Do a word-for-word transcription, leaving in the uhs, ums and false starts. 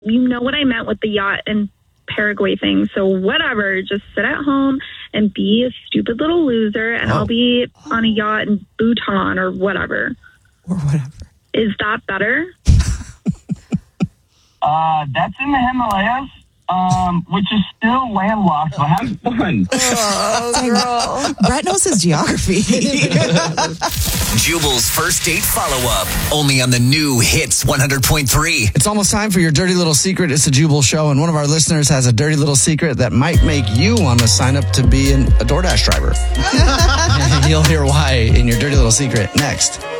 You know what I meant with the yacht and Paraguay thing. So whatever, just sit at home and be a stupid little loser, and oh. I'll be on a yacht in Bhutan or whatever. Or whatever. Is that better? uh, that's in the Himalayas. Um, which is still landlocked, so have fun. Oh, girl. Brett knows his geography. Jubal's first date follow-up, only on the new Hits one hundred point three. It's almost time for your dirty little secret. It's the Jubal Show, and one of our listeners has a dirty little secret that might make you want to sign up to be an, a DoorDash driver. You'll hear why in your dirty little secret next.